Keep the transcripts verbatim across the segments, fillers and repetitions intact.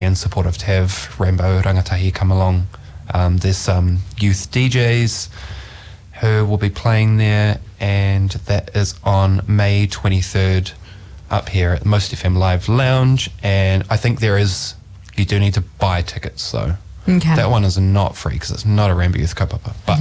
and supportive to have Rainbow Rangatahi come along. Um, there's some youth D Js who will be playing there, and that is on May twenty-third up here at Most F M Live Lounge. And I think there is, you do need to buy tickets though. Okay. That one is not free because it's not a Rainbow Youth kaupapa, but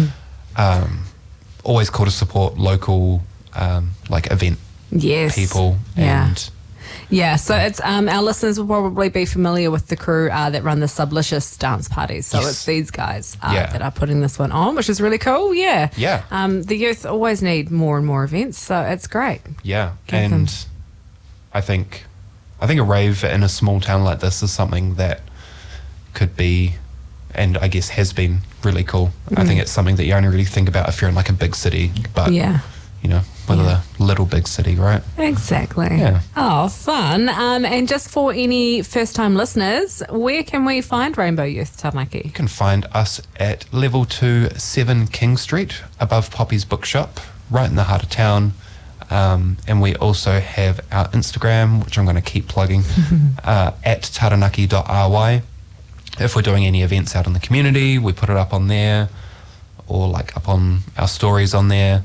um, always cool to support local um, like event yes. people. Yeah. And yeah, so it's um, our listeners will probably be familiar with the crew uh, that run the Sublicious dance parties. So yes. it's these guys uh, yeah. that are putting this one on, which is really cool. Yeah, yeah. Um, the youth always need more and more events, so it's great. Yeah, Give and them. I think I think a rave in a small town like this is something that could be, and I guess has been, really cool. Mm. I think it's something that you only really think about if you're in like a big city, but yeah. you know, with yeah. a little big city, right? Exactly. Yeah. Oh, fun. Um, and just for any first-time listeners, where can we find Rainbow Youth Taranaki? You can find us at level two, seven King Street, above Poppy's Bookshop, right in the heart of town. Um, and we also have our Instagram, which I'm going to keep plugging, uh, at taranaki dot r y. If we're doing any events out in the community, we put it up on there, or like up on our stories on there.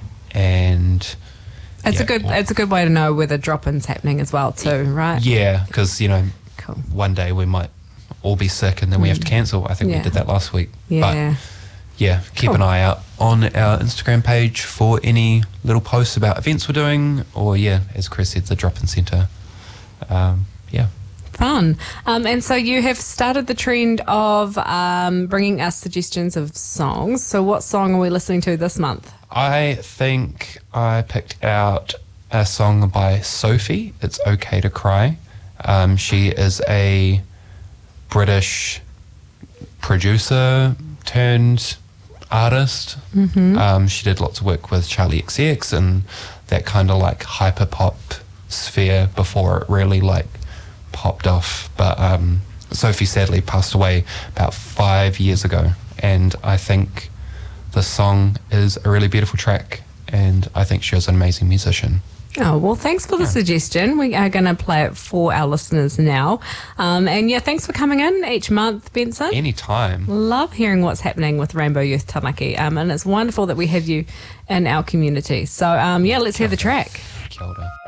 And it's yeah, a good or, it's a good way to know whether drop-in's happening as well too, right? Yeah, because you know, cool. one day we might all be sick and then we have to cancel. I think yeah. we did that last week. Yeah. But yeah, keep cool. an eye out on our Instagram page for any little posts about events we're doing, or yeah, as Chris said, the drop-in centre. Um, yeah. Fun. Um, and so you have started the trend of um, bringing us suggestions of songs. So what song are we listening to this month? I think I picked out a song by Sophie. It's Okay to Cry. Um, she is a British producer turned artist. Mm-hmm. Um, she did lots of work with Charlie X C X and that kind of like hyper pop sphere before it really like popped off. But um, Sophie sadly passed away about five years ago, and I think the song is a really beautiful track, and I think she was an amazing musician. Oh, well, thanks for the yeah. suggestion. We are going to play it for our listeners now. Um, and yeah, thanks for coming in each month, Benson. Anytime. Love hearing what's happening with Rainbow Youth Taranaki. Um, and it's wonderful that we have you in our community. So, um, yeah, let's hear the track. Kia ora.